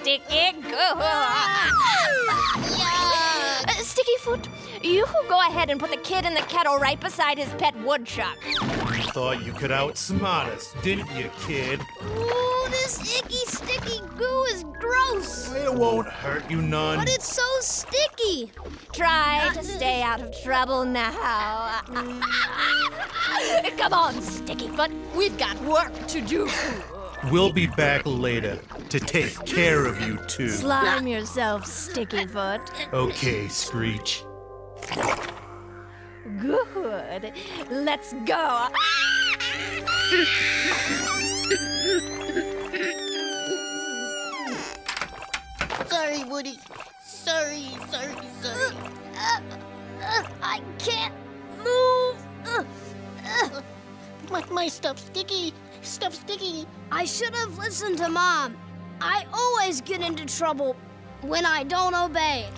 Sticky. Good. Stickyfoot, you go ahead and put the kid in the kettle right beside his pet woodchuck. Thought you could outsmart us, didn't you, kid? Ooh, this icky, sticky goo is gross. It won't hurt you none. But it's so sticky. Try to stay out of trouble now. Come on, Stickyfoot. We've got work to do. We'll be back later to take care of you two. Slime yourself, Stickyfoot. Okay, Screech. Good. Let's go. Sorry, Woody. Sorry. I can't move. My stuff's sticky. I should have listened to Mom. I always get into trouble when I don't obey.